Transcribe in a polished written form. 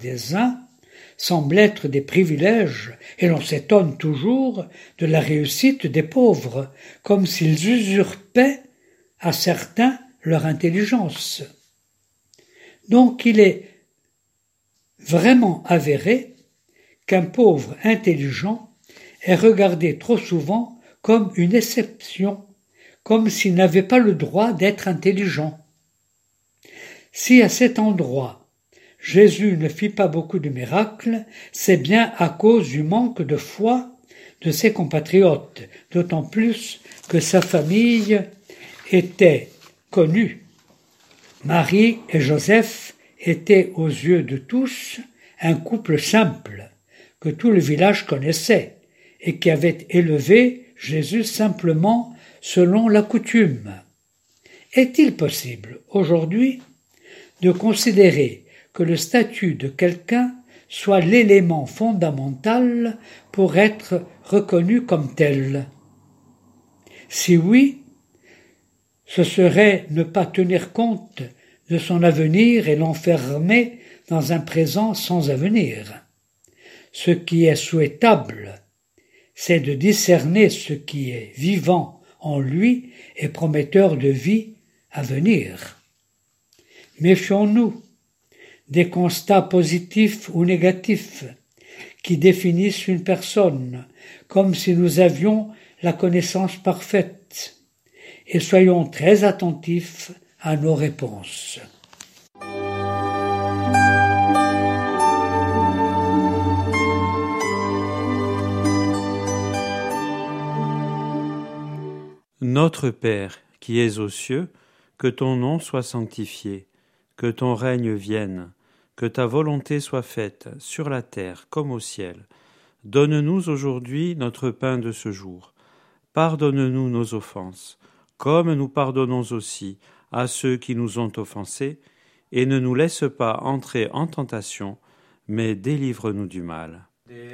des uns semblent être des privilèges, et l'on s'étonne toujours de la réussite des pauvres, comme s'ils usurpaient à certains leur intelligence. Donc il est vraiment avéré qu'un pauvre intelligent est regardé trop souvent comme une exception, comme s'il n'avait pas le droit d'être intelligent. Si à cet endroit Jésus ne fit pas beaucoup de miracles, c'est bien à cause du manque de foi de ses compatriotes, d'autant plus que sa famille était connue. Marie et Joseph étaient aux yeux de tous un couple simple, que tout le village connaissait, et qui avait élevé Jésus simplement selon la coutume. Est-il possible, aujourd'hui, de considérer que le statut de quelqu'un soit l'élément fondamental pour être reconnu comme tel? Si oui, ce serait ne pas tenir compte de son avenir et l'enfermer dans un présent sans avenir. Ce qui est souhaitable, c'est de discerner ce qui est vivant en lui et prometteur de vie à venir. Méfions-nous des constats positifs ou négatifs qui définissent une personne, comme si nous avions la connaissance parfaite, et soyons très attentifs à nos réponses. Notre Père, qui es aux cieux, que ton nom soit sanctifié, que ton règne vienne, que ta volonté soit faite sur la terre comme au ciel. Donne-nous aujourd'hui notre pain de ce jour. Pardonne-nous nos offenses, comme nous pardonnons aussi à ceux qui nous ont offensés, et ne nous laisse pas entrer en tentation, mais délivre-nous du mal.